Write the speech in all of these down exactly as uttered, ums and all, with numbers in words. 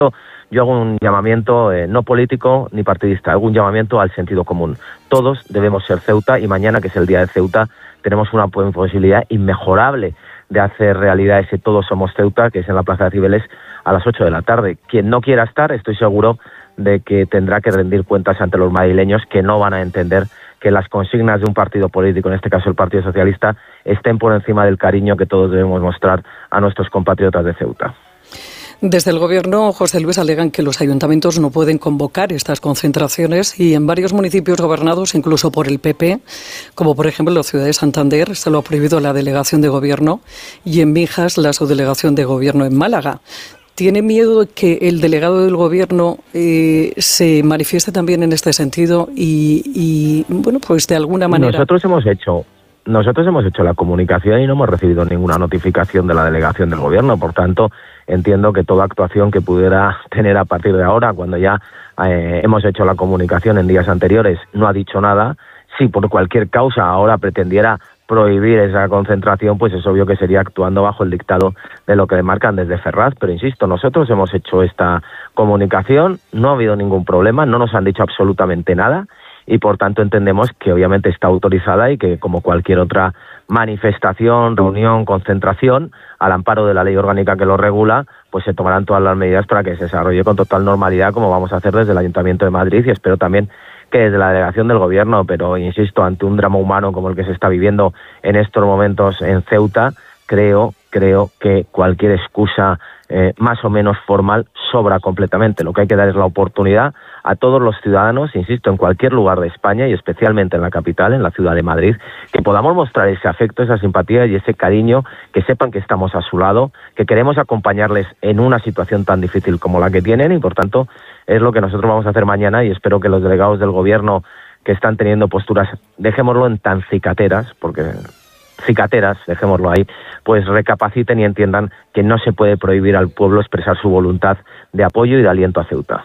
Yo hago un llamamiento eh, no político ni partidista, hago un llamamiento al sentido común. Todos debemos ser Ceuta y mañana, que es el día de Ceuta, tenemos una posibilidad inmejorable de hacer realidad ese Todos somos Ceuta, que es en la Plaza de Cibeles a las ocho de la tarde. Quien no quiera estar, estoy seguro de que tendrá que rendir cuentas ante los madrileños, que no van a entender que las consignas de un partido político, en este caso el Partido Socialista, estén por encima del cariño que todos debemos mostrar a nuestros compatriotas de Ceuta. Desde el Gobierno, José Luis, alegan que los ayuntamientos no pueden convocar estas concentraciones y en varios municipios gobernados, incluso por el P P, como por ejemplo en la ciudad de Santander, se lo ha prohibido la delegación de Gobierno y en Mijas la subdelegación de Gobierno en Málaga. ¿Tiene miedo que el delegado del Gobierno eh, se manifieste también en este sentido y, y, bueno, pues de alguna manera... Nosotros hemos hecho... Nosotros hemos hecho la comunicación y no hemos recibido ninguna notificación de la delegación del Gobierno. Por tanto, entiendo que toda actuación que pudiera tener a partir de ahora, cuando ya eh, hemos hecho la comunicación en días anteriores, no ha dicho nada. Si por cualquier causa ahora pretendiera prohibir esa concentración, pues es obvio que sería actuando bajo el dictado de lo que le marcan desde Ferraz. Pero insisto, nosotros hemos hecho esta comunicación, no ha habido ningún problema, no nos han dicho absolutamente nada. Y por tanto entendemos que obviamente está autorizada y que, como cualquier otra manifestación, reunión, concentración, al amparo de la ley orgánica que lo regula, pues se tomarán todas las medidas para que se desarrolle con total normalidad, como vamos a hacer desde el Ayuntamiento de Madrid y espero también que desde la delegación del Gobierno. Pero insisto, ante un drama humano como el que se está viviendo en estos momentos en Ceuta, creo, creo que cualquier excusa eh, más o menos formal sobra completamente. Lo que hay que dar es la oportunidad a todos los ciudadanos, insisto, en cualquier lugar de España y especialmente en la capital, en la ciudad de Madrid, que podamos mostrar ese afecto, esa simpatía y ese cariño, que sepan que estamos a su lado, que queremos acompañarles en una situación tan difícil como la que tienen y por tanto es lo que nosotros vamos a hacer mañana y espero que los delegados del Gobierno que están teniendo posturas, dejémoslo en tan cicateras, porque... cicateras, dejémoslo ahí, pues recapaciten y entiendan que no se puede prohibir al pueblo expresar su voluntad de apoyo y de aliento a Ceuta.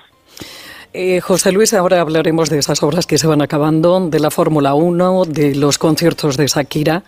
Eh, José Luis, ahora hablaremos de esas obras que se van acabando, de la Fórmula uno, de los conciertos de Shakira,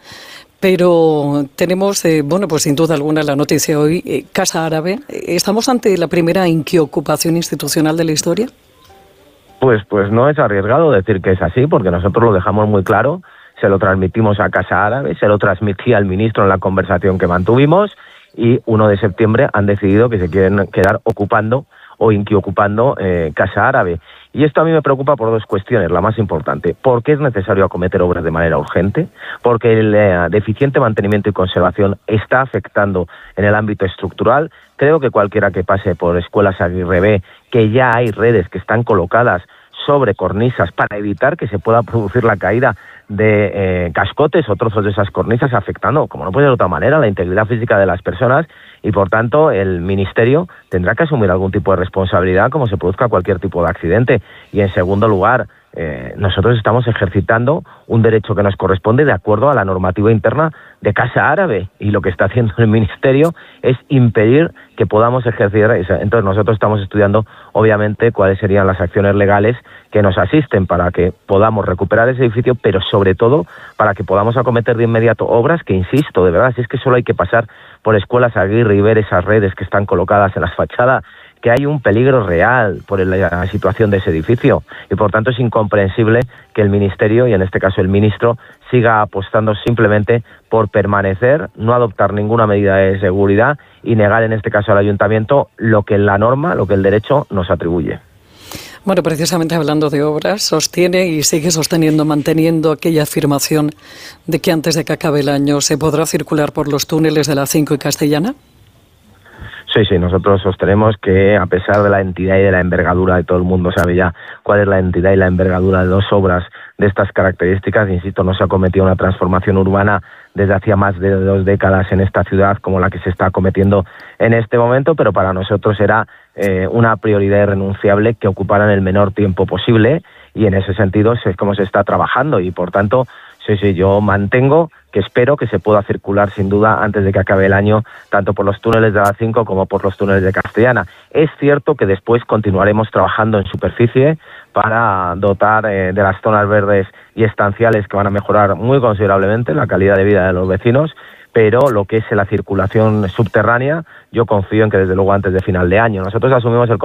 pero tenemos, eh, bueno, pues sin duda alguna la noticia hoy, eh, Casa Árabe. ¿Estamos ante la primera inquiocupación institucional de la historia? Pues, pues no es arriesgado decir que es así, porque nosotros lo dejamos muy claro. Se lo transmitimos a Casa Árabe, se lo transmití al ministro en la conversación que mantuvimos y uno de septiembre han decidido que se quieren quedar ocupando o inquiocupando eh, Casa Árabe. Y esto a mí me preocupa por dos cuestiones. La más importante, ¿por qué es necesario acometer obras de manera urgente? Porque el eh, deficiente mantenimiento y conservación está afectando en el ámbito estructural. Creo que cualquiera que pase por Escuelas Aguirre B, que ya hay redes que están colocadas sobre cornisas para evitar que se pueda producir la caída de eh, cascotes o trozos de esas cornisas, afectando, como no puede ser de otra manera, la integridad física de las personas y, por tanto, el Ministerio tendrá que asumir algún tipo de responsabilidad como se produzca cualquier tipo de accidente. Y, en segundo lugar, eh, nosotros estamos ejercitando un derecho que nos corresponde de acuerdo a la normativa interna de Casa Árabe y lo que está haciendo el Ministerio es impedir que podamos ejercer esa. Entonces nosotros estamos estudiando obviamente cuáles serían las acciones legales que nos asisten para que podamos recuperar ese edificio, pero sobre todo para que podamos acometer de inmediato obras que, insisto, de verdad, si es que solo hay que pasar por Escuelas Aguirre y ver esas redes que están colocadas en las fachadas, que hay un peligro real por la situación de ese edificio y por tanto es incomprensible que el Ministerio y en este caso el ministro siga apostando simplemente por permanecer, no adoptar ninguna medida de seguridad y negar en este caso al Ayuntamiento lo que la norma, lo que el derecho nos atribuye. Bueno, precisamente hablando de obras, sostiene y sigue sosteniendo, manteniendo aquella afirmación de que antes de que acabe el año se podrá circular por los túneles de la cinco y Castellana. Sí, sí, nosotros sostenemos que a pesar de la entidad y de la envergadura, de todo el mundo sabe ya cuál es la entidad y la envergadura de dos obras de estas características, insisto, no se ha cometido una transformación urbana desde hacía más de dos décadas en esta ciudad como la que se está cometiendo en este momento, pero para nosotros era eh, una prioridad irrenunciable que ocuparan el menor tiempo posible y en ese sentido es como se está trabajando y por tanto sí, sí, yo mantengo que espero que se pueda circular sin duda antes de que acabe el año, tanto por los túneles de la cinco como por los túneles de Castellana. Es cierto que después continuaremos trabajando en superficie para dotar eh, de las zonas verdes y estanciales que van a mejorar muy considerablemente la calidad de vida de los vecinos, pero lo que es la circulación subterránea, yo confío en que desde luego antes de final de año. Nosotros asumimos el